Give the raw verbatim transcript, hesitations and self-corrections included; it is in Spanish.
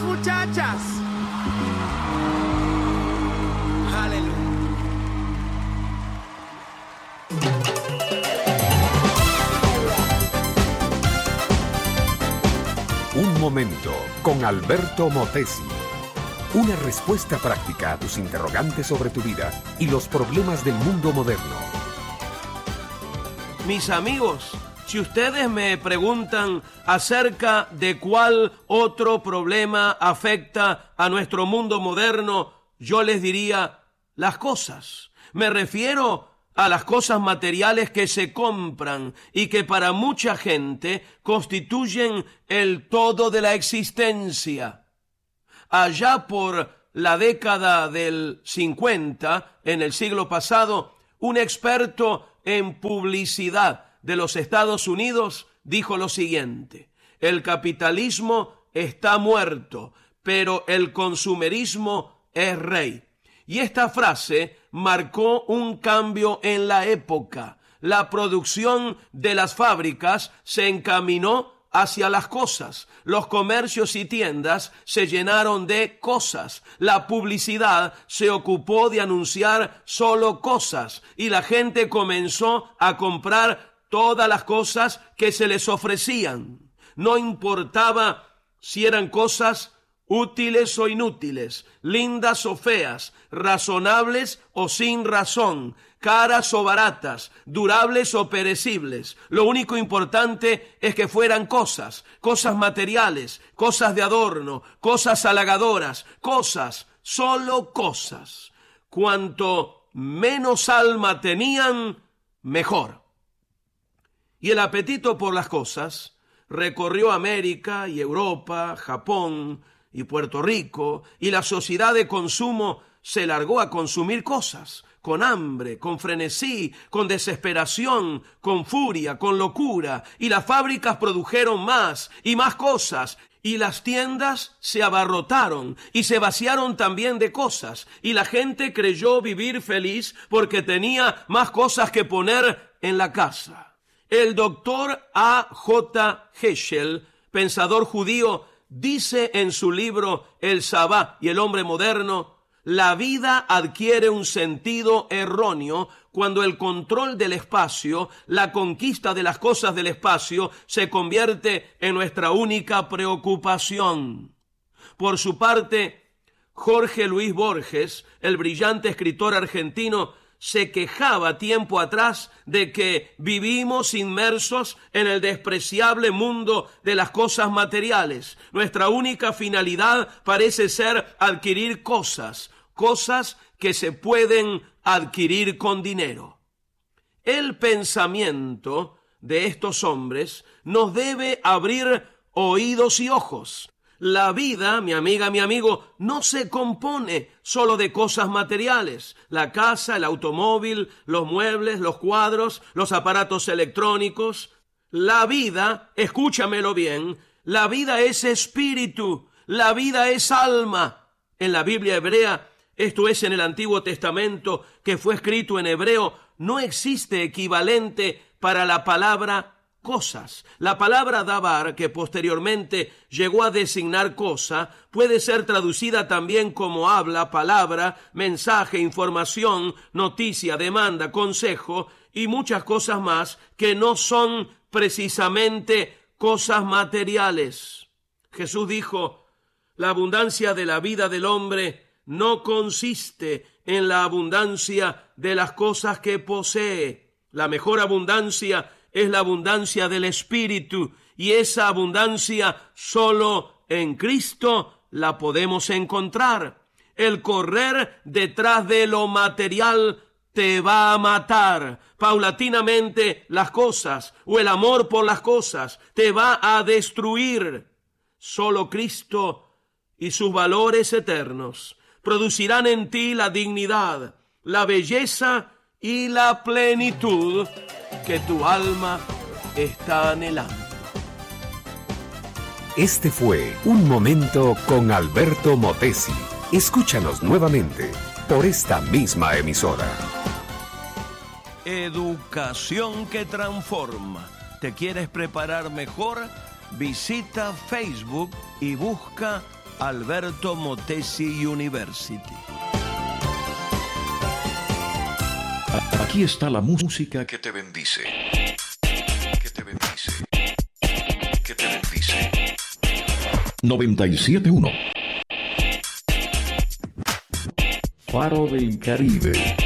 muchachas. Aleluya. Un momento con Alberto Motesi. Una respuesta práctica a tus interrogantes sobre tu vida y los problemas del mundo moderno. Mis amigos, si ustedes me preguntan acerca de cuál otro problema afecta a nuestro mundo moderno, yo les diría las cosas. Me refiero a las cosas materiales que se compran y que para mucha gente constituyen el todo de la existencia. Allá por la década del cincuenta, en el siglo pasado, un experto en publicidad de los Estados Unidos dijo lo siguiente: el capitalismo está muerto, pero el consumerismo es rey. Y esta frase marcó un cambio en la época. La producción de las fábricas se encaminó hacia las cosas. Los comercios y tiendas se llenaron de cosas. La publicidad se ocupó de anunciar solo cosas y la gente comenzó a comprar todas las cosas que se les ofrecían. No importaba si eran cosas útiles o inútiles, lindas o feas, razonables o sin razón, caras o baratas, durables o perecibles. Lo único importante es que fueran cosas, cosas materiales, cosas de adorno, cosas halagadoras, cosas, solo cosas. Cuanto menos alma tenían, mejor. Y el apetito por las cosas recorrió América y Europa, Japón y Puerto Rico, y la sociedad de consumo se largó a consumir cosas, con hambre, con frenesí, con desesperación, con furia, con locura, y las fábricas produjeron más y más cosas, y las tiendas se abarrotaron y se vaciaron también de cosas, y la gente creyó vivir feliz porque tenía más cosas que poner en la casa. El doctor A J Heschel, pensador judío, dice en su libro El Sabá y el hombre moderno: la vida adquiere un sentido erróneo cuando el control del espacio, la conquista de las cosas del espacio, se convierte en nuestra única preocupación. Por su parte, Jorge Luis Borges, el brillante escritor argentino, se quejaba tiempo atrás de que vivimos inmersos en el despreciable mundo de las cosas materiales. Nuestra única finalidad parece ser adquirir cosas, cosas que se pueden adquirir con dinero. El pensamiento de estos hombres nos debe abrir oídos y ojos. La vida, mi amiga, mi amigo, no se compone solo de cosas materiales. La casa, el automóvil, los muebles, los cuadros, los aparatos electrónicos. La vida, escúchamelo bien, la vida es espíritu, la vida es alma. En la Biblia hebrea, esto es en el Antiguo Testamento, que fue escrito en hebreo, no existe equivalente para la palabra cosas. La palabra davar, que posteriormente llegó a designar cosa, puede ser traducida también como habla, palabra, mensaje, información, noticia, demanda, consejo y muchas cosas más que no son precisamente cosas materiales. Jesús dijo: la abundancia de la vida del hombre no consiste en la abundancia de las cosas que posee. La mejor abundancia es la abundancia del Espíritu, y esa abundancia solo en Cristo la podemos encontrar. El correr detrás de lo material te va a matar. Paulatinamente las cosas, o el amor por las cosas, te va a destruir. Solo Cristo y sus valores eternos producirán en ti la dignidad, la belleza y la plenitud que tu alma está anhelando. Este fue Un Momento con Alberto Motesi. Escúchanos nuevamente por esta misma emisora. Educación que transforma. ¿Te quieres preparar mejor? Visita Facebook y busca Alberto Motesi University. Aquí está la música que te bendice. Que te bendice. Que te bendice. noventa y siete punto uno Faro del Caribe.